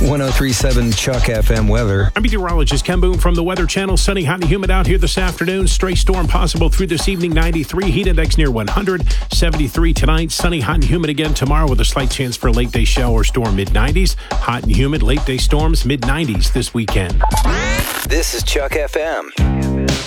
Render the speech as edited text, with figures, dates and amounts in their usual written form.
103.7 Chuck FM weather. I'm meteorologist Ken Boone from the Weather Channel. Sunny, hot and humid out here this afternoon. Stray storm possible through this evening. 93, heat index near 100. 73 tonight. Sunny, hot and humid again tomorrow with a slight chance for a late day shower storm. Mid-90s. Hot and humid. Late day storms. Mid-90s this weekend. This is Chuck FM.